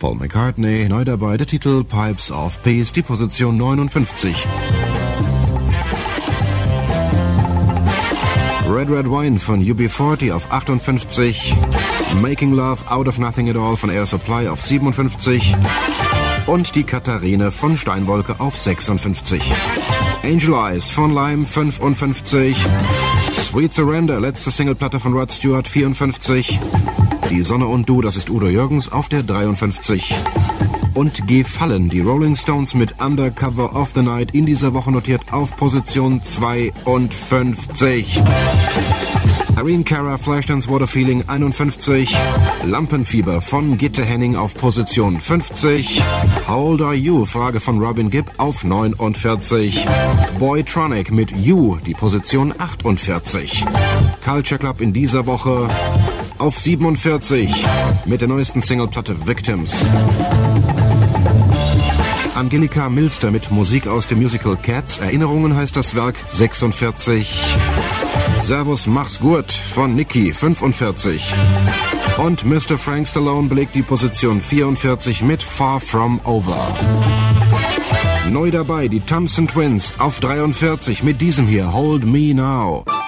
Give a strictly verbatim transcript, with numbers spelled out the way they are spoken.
Paul McCartney, neu dabei der Titel Pipes of Peace, die Position neunundfünfzig. Red Red Wine von U B vierzig auf achtundfünfzig. Making Love Out of Nothing at All von Air Supply auf siebenundfünfzig. Und die Katharine von Steinwolke auf sechsundfünfzig. Angel Eyes von Lime fünfundfünfzig. Sweet Surrender, letzte Singleplatte von Rod Stewart vierundfünfzig. Die Sonne und Du, das ist Udo Jürgens auf der dreiundfünfzig. Und Gefallen, die Rolling Stones mit Undercover of the Night in dieser Woche notiert auf Position zweiundfünfzig. Irene Cara, Flashdance What a Feeling einundfünfzig. Lampenfieber von Gitte Henning auf Position fünfzig. How Old Are You? Frage von Robin Gibb auf neunundvierzig. Boytronic mit You, die Position achtundvierzig. Culture Club in dieser Woche auf siebenundvierzig mit der neuesten Singleplatte Victims. Angelika Milster mit Musik aus dem Musical Cats. Erinnerungen heißt das Werk sechsundvierzig. Servus, mach's gut von Nicky fünfundvierzig. Und Mister Frank Stallone belegt die Position vierundvierzig mit Far From Over. Neu dabei die Thompson Twins auf dreiundvierzig mit diesem hier Hold Me Now.